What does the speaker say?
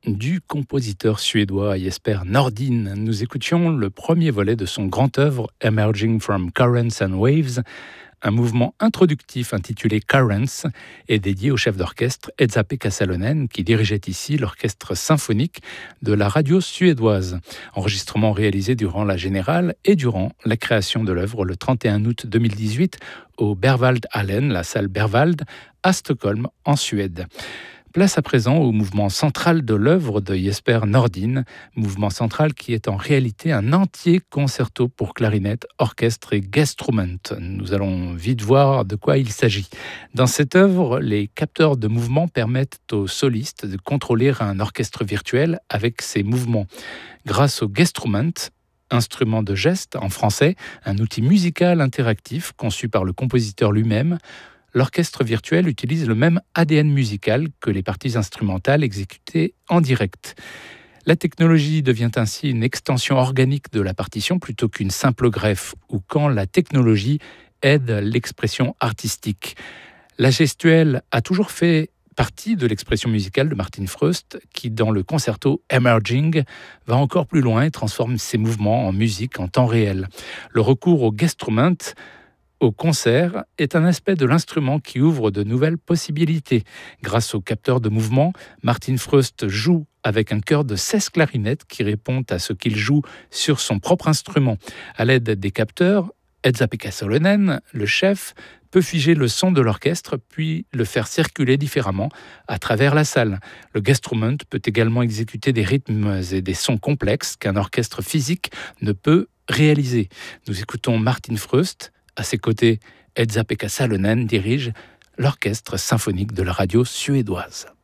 Du compositeur suédois Jesper Nordin, nous écoutions le premier volet de son grand œuvre Emerging from Currents and Waves, un mouvement introductif intitulé Currents et dédié au chef d'orchestre Esa-Pekka Salonen qui dirigeait ici l'orchestre symphonique de la radio suédoise. Enregistrement réalisé durant la Générale et durant la création de l'œuvre le 31 août 2018 au Berwaldhallen, la salle Berwald, à Stockholm en Suède. Place à présent au mouvement central de l'œuvre de Jesper Nordin, mouvement central qui est en réalité un entier concerto pour clarinette, orchestre et gestrument. Nous allons vite voir de quoi il s'agit. Dans cette œuvre, les capteurs de mouvement permettent aux solistes de contrôler un orchestre virtuel avec ses mouvements. Grâce au gestrument, instrument de geste en français, un outil musical interactif conçu par le compositeur lui-même, l'orchestre virtuel utilise le même ADN musical que les parties instrumentales exécutées en direct. La technologie devient ainsi une extension organique de la partition plutôt qu'une simple greffe, ou quand la technologie aide l'expression artistique. La gestuelle a toujours fait partie de l'expression musicale de Martin Fröst, qui, dans le concerto Emerging, va encore plus loin et transforme ses mouvements en musique en temps réel. Le recours au gestrument au concert est un aspect de l'instrument qui ouvre de nouvelles possibilités. Grâce au capteur de mouvement, Martin Fröst joue avec un chœur de 16 clarinettes qui répondent à ce qu'il joue sur son propre instrument. À l'aide des capteurs, Esa-Pekka Salonen, le chef, peut figer le son de l'orchestre puis le faire circuler différemment à travers la salle. Le gestrument peut également exécuter des rythmes et des sons complexes qu'un orchestre physique ne peut réaliser. Nous écoutons Martin Fröst. À ses côtés, Esa-Pekka Salonen dirige l'orchestre symphonique de la radio suédoise.